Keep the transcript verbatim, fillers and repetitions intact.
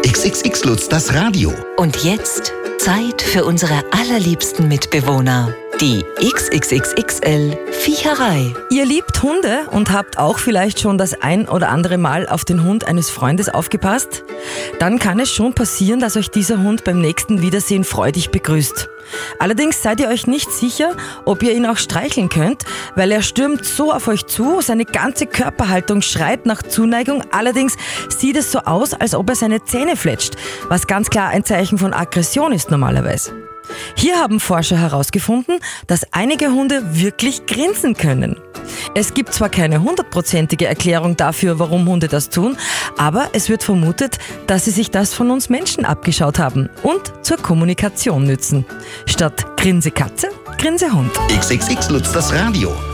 X X X Lutz, das Radio. Und jetzt Zeit für unsere allerliebsten Mitbewohner, die X X X X L Viecherei. Ihr liebt Hunde und habt auch vielleicht schon das ein oder andere Mal auf den Hund eines Freundes aufgepasst? Dann kann es schon passieren, dass euch dieser Hund beim nächsten Wiedersehen freudig begrüßt. Allerdings seid ihr euch nicht sicher, ob ihr ihn auch streicheln könnt, weil er stürmt so auf euch zu, seine ganze Körperhaltung schreit nach Zuneigung, allerdings sieht es so aus, als ob er seine Zähne fletscht, was ganz klar ein Zeichen von Aggression ist normalerweise. Hier haben Forscher herausgefunden, dass einige Hunde wirklich grinsen können. Es gibt zwar keine hundertprozentige Erklärung dafür, warum Hunde das tun, aber es wird vermutet, dass sie sich das von uns Menschen abgeschaut haben und zur Kommunikation nützen. Statt Grinse Katze, Grinse Hund. X X X Lutz, das Radio.